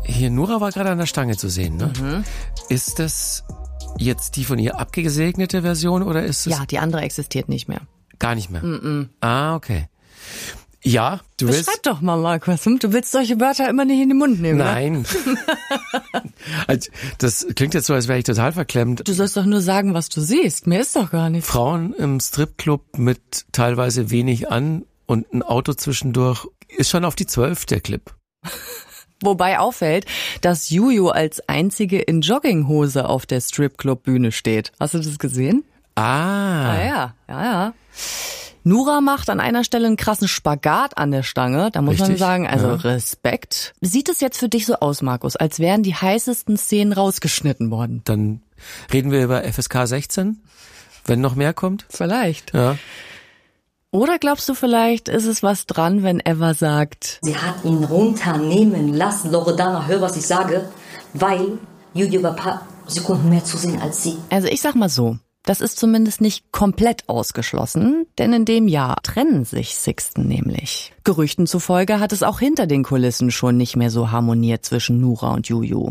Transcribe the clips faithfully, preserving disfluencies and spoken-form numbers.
Hier, Nura war gerade an der Stange zu sehen, ne? Mhm. Ist das jetzt die von ihr abgesegnete Version oder ist es... Ja, die andere existiert nicht mehr. Gar nicht mehr? Mhm. Ah, okay. Ja, du willst... Beschreib doch mal, Markus. Du willst solche Wörter immer nicht in den Mund nehmen, Nein. Also, das klingt jetzt so, als wäre ich total verklemmt. Du sollst doch nur sagen, was du siehst. Mehr ist doch gar nicht. Frauen im Stripclub mit teilweise wenig an und ein Auto zwischendurch ist schon auf die zwölf, der Clip. Wobei auffällt, dass Juju als einzige in Jogginghose auf der Stripclub-Bühne steht. Hast du das gesehen? Ah. Ah ja, ja, ja. Nura macht an einer Stelle einen krassen Spagat an der Stange. Da muss Richtig? man sagen, also Ja. Respekt. Sieht es jetzt für dich so aus, Markus, als wären die heißesten Szenen rausgeschnitten worden? Dann reden wir über F S K sechzehn, wenn noch mehr kommt. Vielleicht. Ja. Oder glaubst du, vielleicht ist es was dran, wenn Eva sagt, Sie hat ihn runternehmen lassen. Loredana, hör, was ich sage. Weil Juju war ein paar Sekunden mehr zu sehen als sie. also ich sag mal so, das ist zumindest nicht komplett ausgeschlossen, denn in dem Jahr trennen sich Sixten nämlich. Gerüchten zufolge hat es auch hinter den Kulissen schon nicht mehr so harmoniert zwischen Nura und Juju.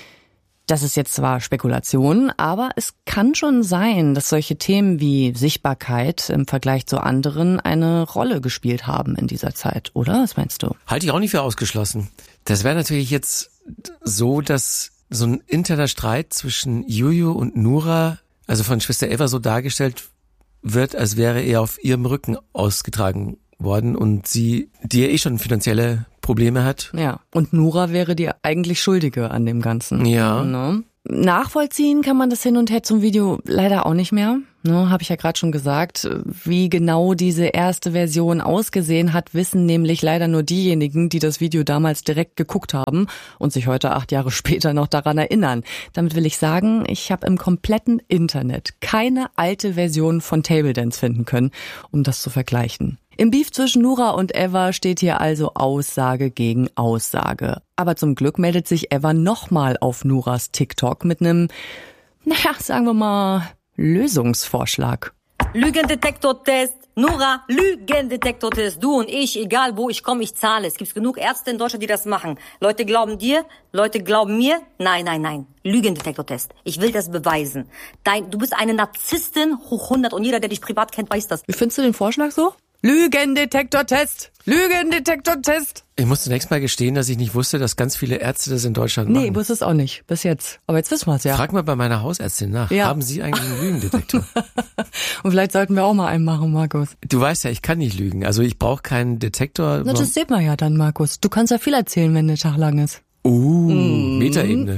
Das ist jetzt zwar Spekulation, aber es kann schon sein, dass solche Themen wie Sichtbarkeit im Vergleich zu anderen eine Rolle gespielt haben in dieser Zeit, oder? Was meinst du? Halte ich auch nicht für ausgeschlossen. Das wäre natürlich jetzt so, dass so ein interner Streit zwischen Juju und Nura, also von Schwester Eva, so dargestellt wird, als wäre er auf ihrem Rücken ausgetragen worden und sie, die ja eh schon finanzielle Probleme hat. Ja, und Nura wäre die eigentlich Schuldige an dem Ganzen. Ja. Ne? Nachvollziehen kann man das hin und her zum Video leider auch nicht mehr. Ne, habe ich ja gerade schon gesagt. Wie genau diese erste Version ausgesehen hat, wissen nämlich leider nur diejenigen, die das Video damals direkt geguckt haben und sich heute acht Jahre später noch daran erinnern. Damit will ich sagen, ich habe im kompletten Internet keine alte Version von Table Dance finden können, um das zu vergleichen. Im Beef zwischen Nura und Eva steht hier also Aussage gegen Aussage. Aber zum Glück meldet sich Eva nochmal auf Nuras TikTok mit einem, naja, sagen wir mal, Lösungsvorschlag. Lügendetektor-Test. Nura, Lügendetektor-Test. Du und ich, egal wo ich komme, ich zahle. Es gibt genug Ärzte in Deutschland, die das machen. Leute glauben dir, Leute glauben mir. Nein, nein, nein. Lügendetektor-Test. Ich will das beweisen. Dein, du bist eine Narzisstin hoch hundert und jeder, der dich privat kennt, weiß das. Wie findest du den Vorschlag so? Lügendetektor-Test! Lügendetektor-Test! Ich muss zunächst mal gestehen, dass ich nicht wusste, dass ganz viele Ärzte das in Deutschland machen. Nee, wusste es auch nicht. Bis jetzt. Aber jetzt wissen wir es ja. Frag mal bei meiner Hausärztin nach. Ja. Haben Sie eigentlich einen Lügendetektor? Und vielleicht sollten wir auch mal einen machen, Markus. Du weißt ja, ich kann nicht lügen. Also ich brauche keinen Detektor. Na, das sieht man ja dann, Markus. Du kannst ja viel erzählen, wenn der Tag lang ist. Uh, Metaebene.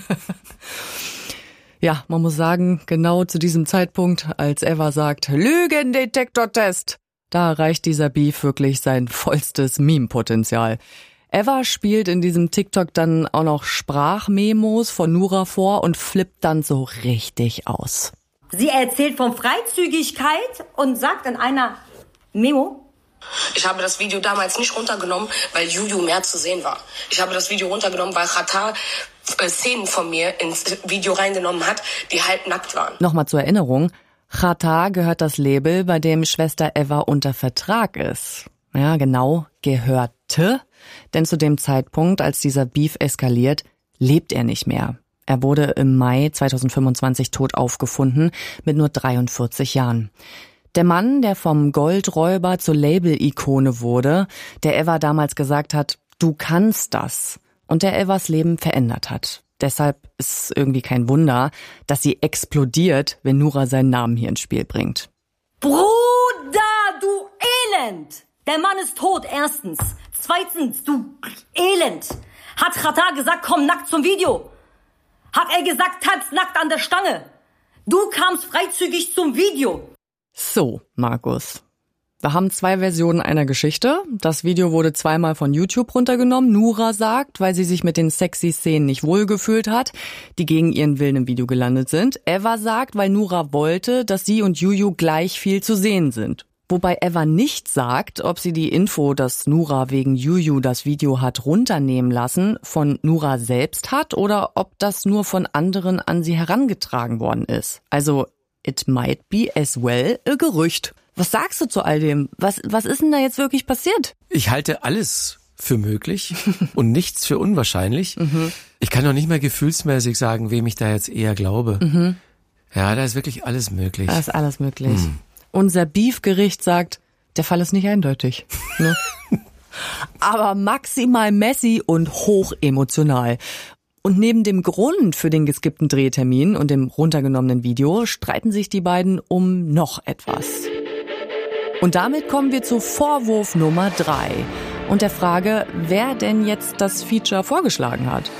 Ja, man muss sagen, genau zu diesem Zeitpunkt, als Eva sagt, Lügendetektor-Test, da erreicht dieser Beef wirklich sein vollstes Meme-Potenzial. Eva spielt in diesem TikTok dann auch noch Sprachmemos von Nura vor und flippt dann so richtig aus. Sie erzählt von Freizügigkeit und sagt in einer Memo: Ich habe das Video damals nicht runtergenommen, weil Juju mehr zu sehen war. Ich habe das Video runtergenommen, weil Xatar äh, Szenen von mir ins Video reingenommen hat, die halbnackt waren. Nochmal zur Erinnerung, Xatar gehört das Label, bei dem Schwester Eva unter Vertrag ist. Ja, genau, gehörte. Denn zu dem Zeitpunkt, als dieser Beef eskaliert, lebt er nicht mehr. Er wurde im Mai zweitausendfünfundzwanzig tot aufgefunden, mit nur dreiundvierzig Jahren. Der Mann, der vom Goldräuber zur Label-Ikone wurde, der Eva damals gesagt hat, du kannst das, und der Evas Leben verändert hat. Deshalb ist irgendwie kein Wunder, dass sie explodiert, wenn Nura seinen Namen hier ins Spiel bringt. Bruder, du Elend! Der Mann ist tot, erstens. Zweitens, du Elend. Hat Xatar gesagt, komm nackt zum Video? Hat er gesagt, tanz nackt an der Stange? Du kamst freizügig zum Video. So, Markus. Wir haben zwei Versionen einer Geschichte. Das Video wurde zweimal von YouTube runtergenommen. Nura sagt, weil sie sich mit den sexy Szenen nicht wohlgefühlt hat, die gegen ihren Willen im Video gelandet sind. Eva sagt, weil Nura wollte, dass sie und Juju gleich viel zu sehen sind. Wobei Eva nicht sagt, ob sie die Info, dass Nura wegen Juju das Video hat runternehmen lassen, von Nura selbst hat oder ob das nur von anderen an sie herangetragen worden ist. Also, it might be as well a Gerücht. Was sagst du zu all dem? Was, was ist denn da jetzt wirklich passiert? Ich halte alles für möglich und nichts für unwahrscheinlich. Mhm. Ich kann doch nicht mehr gefühlsmäßig sagen, wem ich da jetzt eher glaube. Mhm. Ja, da ist wirklich alles möglich. Da ist alles möglich. Mhm. Unser Beefgericht sagt, der Fall ist nicht eindeutig. Ne? Aber maximal messy und hoch emotional. Und neben dem Grund für den geskippten Drehtermin und dem runtergenommenen Video streiten sich die beiden um noch etwas. Und damit kommen wir zu Vorwurf Nummer drei und der Frage, wer denn jetzt das Feature vorgeschlagen hat.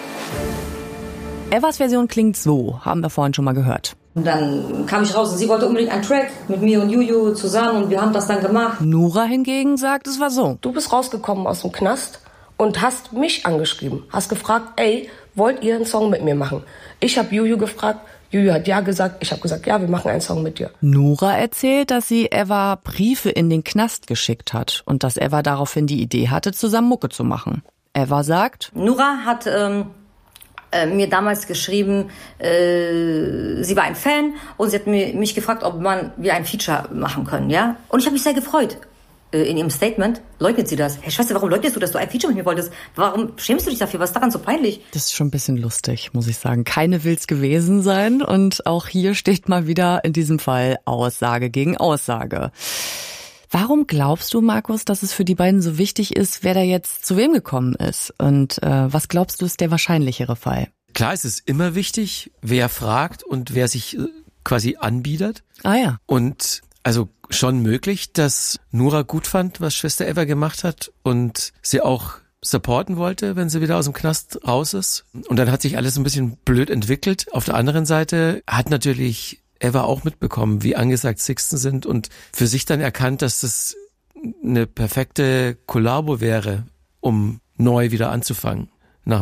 Evas Version klingt so, haben wir vorhin schon mal gehört. Und dann kam ich raus und sie wollte unbedingt einen Track mit mir und Juju zusammen und wir haben das dann gemacht. Nura hingegen sagt, es war so. Du bist rausgekommen aus dem Knast und hast mich angeschrieben, hast gefragt, ey, wollt ihr einen Song mit mir machen? Ich habe Juju gefragt, Juju hat ja gesagt, ich habe gesagt, ja, wir machen einen Song mit dir. Nura erzählt, dass sie Eva Briefe in den Knast geschickt hat und dass Eva daraufhin die Idee hatte, zusammen Mucke zu machen. Eva sagt, Nura hat ähm, äh, mir damals geschrieben, äh, sie war ein Fan und sie hat mir, mich gefragt, ob man wir ein Feature machen können, ja? Und ich habe mich sehr gefreut. In ihrem Statement leugnet sie das. Hey Schwester, warum leugnest du, dass du ein Feature mit mir wolltest? Warum schämst du dich dafür? Was ist daran so peinlich? Das ist schon ein bisschen lustig, muss ich sagen. Keine will's gewesen sein. Und auch hier steht mal wieder in diesem Fall Aussage gegen Aussage. Warum glaubst du, Markus, dass es für die beiden so wichtig ist, wer da jetzt zu wem gekommen ist? Und äh, was glaubst du, ist der wahrscheinlichere Fall? Klar, es ist immer wichtig, wer fragt und wer sich quasi anbietet. Ah ja. Und also schon möglich, dass Nura gut fand, was Schwester Eva gemacht hat und sie auch supporten wollte, wenn sie wieder aus dem Knast raus ist. Und dann hat sich alles ein bisschen blöd entwickelt. Auf der anderen Seite hat natürlich Eva auch mitbekommen, wie angesagt Sixten sind und für sich dann erkannt, dass das eine perfekte Kollabo wäre, um neu wieder anzufangen.